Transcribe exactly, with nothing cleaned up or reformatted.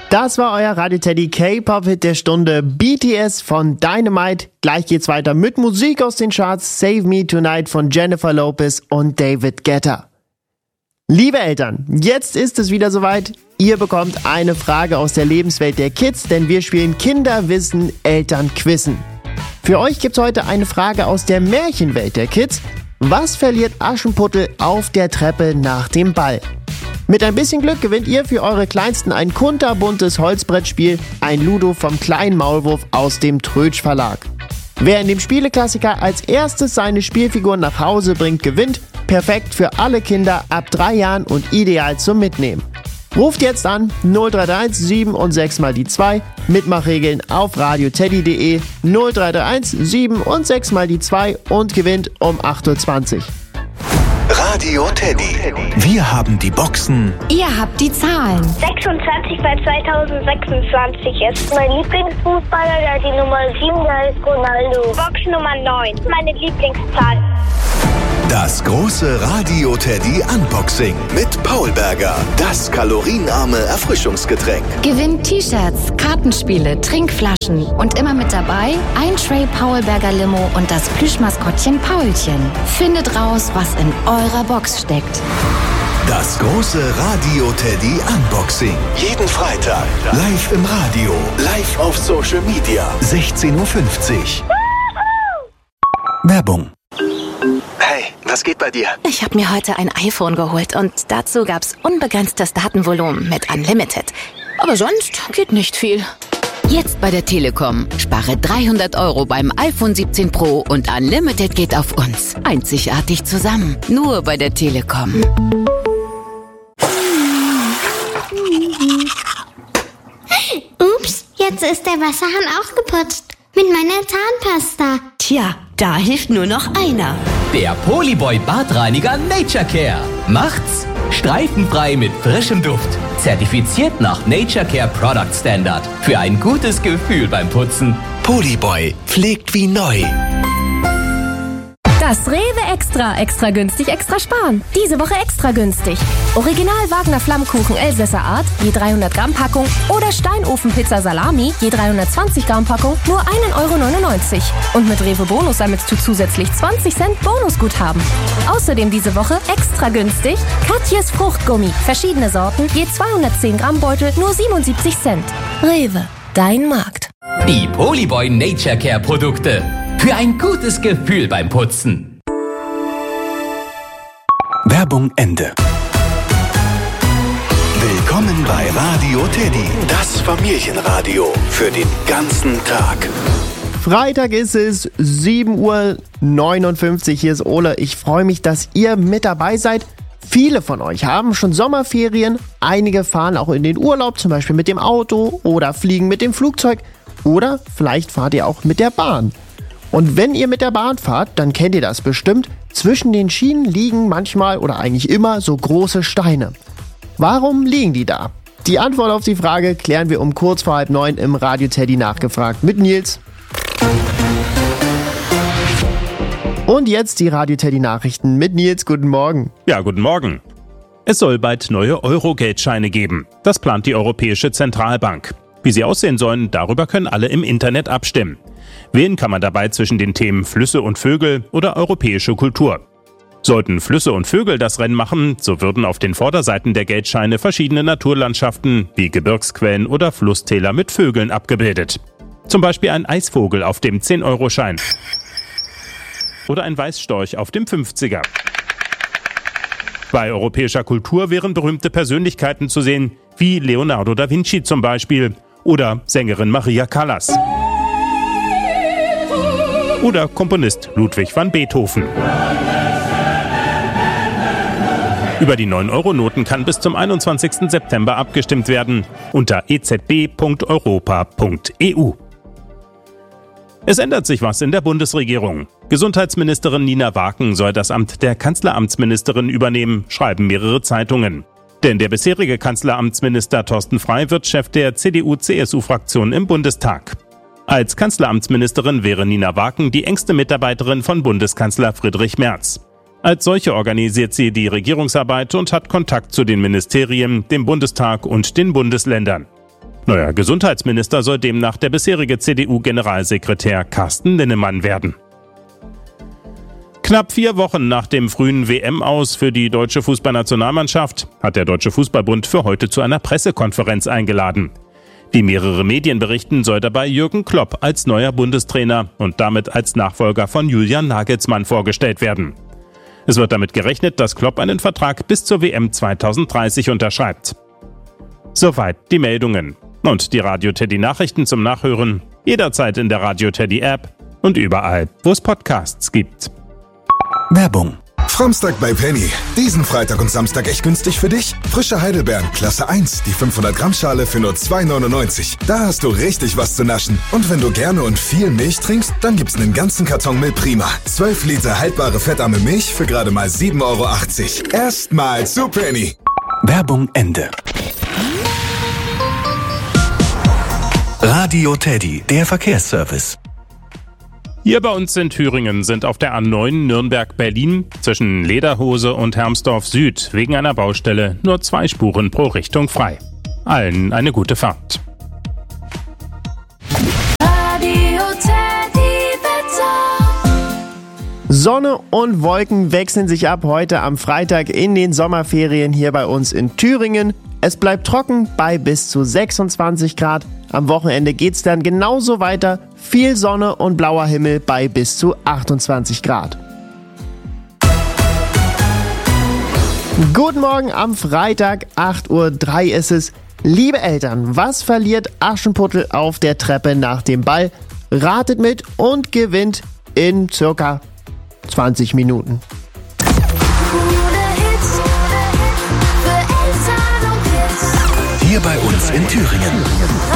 Das war euer Radio Teddy K-Pop-Hit der Stunde, B T S von Dynamite. Gleich geht's weiter mit Musik aus den Charts, Save Me Tonight von Jennifer Lopez und David Guetta. Liebe Eltern, jetzt ist es wieder soweit. Ihr bekommt eine Frage aus der Lebenswelt der Kids, denn wir spielen Kinderwissen, Eltern quizzen. Für euch gibt's heute eine Frage aus der Märchenwelt der Kids. Was verliert Aschenputtel auf der Treppe nach dem Ball? Mit ein bisschen Glück gewinnt ihr für eure Kleinsten ein kunterbuntes Holzbrettspiel, ein Ludo vom kleinen Maulwurf aus dem Trötsch Verlag. Wer in dem Spieleklassiker als erstes seine Spielfiguren nach Hause bringt, gewinnt. Perfekt für alle Kinder ab drei Jahren und ideal zum Mitnehmen. Ruft jetzt an null drei drei eins sieben und sechs mal die zwei, Mitmachregeln auf radioteddy punkt de, null drei drei eins sieben und sechs mal die zwei und gewinnt um acht Uhr zwanzig. Radio Teddy. Wir haben die Boxen. Ihr habt die Zahlen. sechsundzwanzig bei zweitausendsechsundzwanzig ist mein Lieblingsfußballer, der hat die Nummer sieben, der ist Ronaldo. Box Nummer neun, meine Lieblingszahl. Das große Radio Teddy Unboxing mit Paul Berger. Das kalorienarme Erfrischungsgetränk. Gewinnt T-Shirts, Kartenspiele, Trinkflaschen und immer mit dabei ein Tray Paul Berger Limo und das Plüschmaskottchen Paulchen. Findet raus, was in eurer Box steckt. Das große Radio Teddy Unboxing. Jeden Freitag live im Radio, live auf Social Media. sechzehn Uhr fünfzig. Werbung. Hey, was geht bei dir? Ich habe mir heute ein iPhone geholt und dazu gab's unbegrenztes Datenvolumen mit Unlimited. Aber sonst geht nicht viel. Jetzt bei der Telekom. Spare dreihundert Euro beim iPhone siebzehn Pro und Unlimited geht auf uns. Einzigartig zusammen. Nur bei der Telekom. Ups, jetzt ist der Wasserhahn auch geputzt. Mit meiner Zahnpasta. Tja, da hilft nur noch einer. Der Polyboy Badreiniger Nature Care. Macht's streifenfrei mit frischem Duft. Zertifiziert nach Nature Care Product Standard. Für ein gutes Gefühl beim Putzen. Polyboy pflegt wie neu. Das Rewe Extra, extra günstig, extra sparen. Diese Woche extra günstig. Original Wagner Flammkuchen Elsässer Art, je dreihundert Gramm Packung oder Steinofenpizza Salami, je dreihundertzwanzig Gramm Packung, nur ein Euro neunundneunzig. Und mit Rewe Bonus sammelst du zusätzlich zwanzig Cent Bonusguthaben. Außerdem diese Woche extra günstig Katjes Fruchtgummi, verschiedene Sorten, je zweihundertzehn Gramm Beutel, nur siebenundsiebzig Cent. Rewe, dein Markt. Die Polyboy Nature Care Produkte. Für ein gutes Gefühl beim Putzen. Werbung Ende. Willkommen bei Radio Teddy, das Familienradio für den ganzen Tag. Freitag ist es, sieben Uhr neunundfünfzig. Hier ist Ole. Ich freue mich, dass ihr mit dabei seid. Viele von euch haben schon Sommerferien. Einige fahren auch in den Urlaub, zum Beispiel mit dem Auto oder fliegen mit dem Flugzeug. Oder vielleicht fahrt ihr auch mit der Bahn. Und wenn ihr mit der Bahn fahrt, dann kennt ihr das bestimmt. Zwischen den Schienen liegen manchmal oder eigentlich immer so große Steine. Warum liegen die da? Die Antwort auf die Frage klären wir um kurz vor halb neun im Radio Teddy nachgefragt mit Nils. Und jetzt die Radio Teddy Nachrichten mit Nils. Guten Morgen. Ja, guten Morgen. Es soll bald neue Euro-Geldscheine geben. Das plant die Europäische Zentralbank. Wie sie aussehen sollen, darüber können alle im Internet abstimmen. Wählen kann man dabei zwischen den Themen Flüsse und Vögel oder europäische Kultur. Sollten Flüsse und Vögel das Rennen machen, so würden auf den Vorderseiten der Geldscheine verschiedene Naturlandschaften wie Gebirgsquellen oder Flusstäler mit Vögeln abgebildet. Zum Beispiel ein Eisvogel auf dem zehn-Euro-Schein oder ein Weißstorch auf dem fünfziger. Bei europäischer Kultur wären berühmte Persönlichkeiten zu sehen, wie Leonardo da Vinci zum Beispiel oder Sängerin Maria Callas. Oder Komponist Ludwig van Beethoven. Über die neun-Euro-Noten kann bis zum einundzwanzigsten September abgestimmt werden unter e z b punkt europa punkt e u. Es ändert sich was in der Bundesregierung. Gesundheitsministerin Nina Waken soll das Amt der Kanzleramtsministerin übernehmen, schreiben mehrere Zeitungen. Denn der bisherige Kanzleramtsminister Thorsten Frey wird Chef der C D U C S U-Fraktion im Bundestag. Als Kanzleramtsministerin wäre Nina Waken die engste Mitarbeiterin von Bundeskanzler Friedrich Merz. Als solche organisiert sie die Regierungsarbeit und hat Kontakt zu den Ministerien, dem Bundestag und den Bundesländern. Neuer Gesundheitsminister soll demnach der bisherige C D U-Generalsekretär Carsten Linnemann werden. Knapp vier Wochen nach dem frühen W M-Aus für die deutsche Fußballnationalmannschaft hat der Deutsche Fußballbund für heute zu einer Pressekonferenz eingeladen. Wie mehrere Medien berichten, soll dabei Jürgen Klopp als neuer Bundestrainer und damit als Nachfolger von Julian Nagelsmann vorgestellt werden. Es wird damit gerechnet, dass Klopp einen Vertrag bis zur W M zwanzig dreißig unterschreibt. Soweit die Meldungen. Und die Radio Teddy Nachrichten zum Nachhören jederzeit in der Radio Teddy App und überall, wo es Podcasts gibt. Werbung. Framstag bei Penny. Diesen Freitag und Samstag echt günstig für dich. Frische Heidelbeeren, Klasse eins, die fünfhundert Gramm Schale für nur zwei neunundneunzig. Da hast du richtig was zu naschen. Und wenn du gerne und viel Milch trinkst, dann gibt's einen ganzen Karton Milch Prima. zwölf Liter haltbare fettarme Milch für gerade mal sieben Euro achtzig. Erstmal zu Penny. Werbung Ende. Radio Teddy, der Verkehrsservice. Hier bei uns in Thüringen sind auf der A neun Nürnberg-Berlin zwischen Lederhose und Hermsdorf Süd wegen einer Baustelle nur zwei Spuren pro Richtung frei. Allen eine gute Fahrt. Radio Teddy Wetter. Sonne und Wolken wechseln sich ab heute am Freitag in den Sommerferien hier bei uns in Thüringen. Es bleibt trocken bei bis zu sechsundzwanzig Grad. Am Wochenende geht's dann genauso weiter. Viel Sonne und blauer Himmel bei bis zu achtundzwanzig Grad. Guten Morgen am Freitag, acht Uhr drei ist es. Liebe Eltern, was verliert Aschenputtel auf der Treppe nach dem Ball? Ratet mit und gewinnt in circa zwanzig Minuten. Hier bei uns in Thüringen.